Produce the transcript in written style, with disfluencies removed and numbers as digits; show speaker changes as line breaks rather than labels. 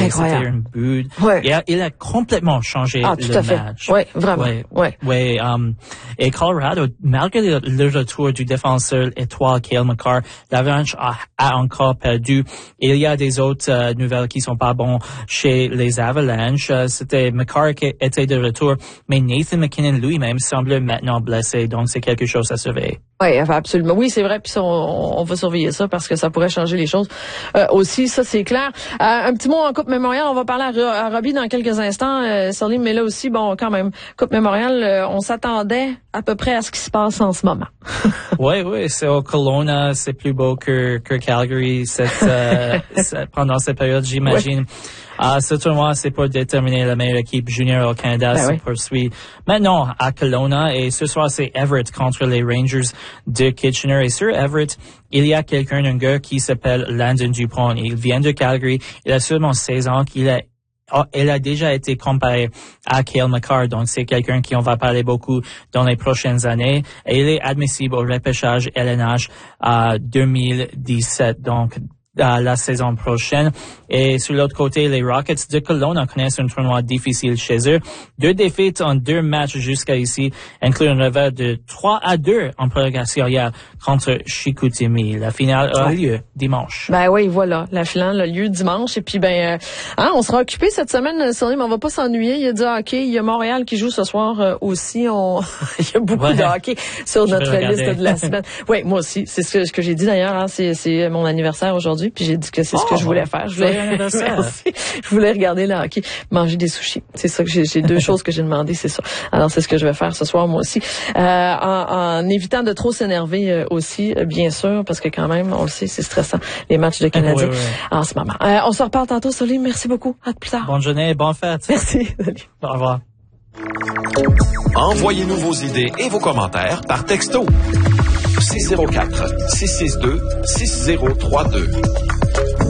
c'était un but.
Ouais.
Il a complètement changé le match.
Oui, vraiment.
Ouais. Et Colorado, malgré le retour du défenseur étoile Cale Makar, l'Avalanche a encore perdu. Il y a des autres nouvelles qui sont pas bons chez les Avalanches. C'était Makar qui était de retour, mais Nathan MacKinnon lui-même semble maintenant blessé, donc c'est quelque chose à surveiller.
Oui, absolument. Oui, c'est vrai, puis on va surveiller ça parce que ça pourrait changer les choses aussi, ça c'est clair. Un petit mot en Coupe Mémorial, on va parler à Robbie dans quelques instants, Salim, mais là aussi, bon, quand même, Coupe Mémorial, on s'attendait à peu près à ce qui se passe en ce moment.
Oui, c'est au Kelowna, c'est plus beau que Calgary pendant cette période, j'imagine. Ouais. Ce tournoi, c'est pour déterminer la meilleure équipe junior au Canada, se poursuit maintenant à Kelowna, et ce soir, c'est Everett contre les Rangers de Kitchener. Et sur Everett, il y a un gars qui s'appelle Landon Dupont. Il vient de Calgary. Il a seulement 16 ans. Elle a déjà été comparé à Cale Makar, donc c'est quelqu'un qui on va parler beaucoup dans les prochaines années. Et il est admissible au repêchage LNH 2017, donc la saison prochaine. Et sur l'autre côté, les Rockets de Kelowna connaissent un tournoi difficile chez eux. 2 défaites en 2 matchs jusqu'à ici, inclut un revers de 3-2 en prolongation hier contre Chicoutimi. La finale aura lieu dimanche.
Ben oui, voilà. La finale a lieu dimanche. Et puis, on sera occupé cette semaine, Salim, mais on va pas s'ennuyer. Il y a du hockey. Il y a Montréal qui joue ce soir aussi. Il y a beaucoup de hockey sur notre liste de la semaine. Oui, moi aussi. C'est ce que j'ai dit d'ailleurs. Hein. C'est mon anniversaire aujourd'hui. Puis j'ai dit que c'est ce que je voulais faire. Je voulais regarder le hockey, manger des sushis. C'est ça que j'ai 2 choses que j'ai demandé, c'est ça. Alors c'est ce que je vais faire ce soir moi aussi, en évitant de trop s'énerver aussi, bien sûr, parce que quand même, on le sait, c'est stressant les matchs de Canadiens en ce moment. On se reparle tantôt, Salim. Merci beaucoup. À plus tard.
Bonne journée, bonne fête.
Merci. Salut.
Au revoir.
Envoyez-nous vos idées et vos commentaires par texto 604 662 6032.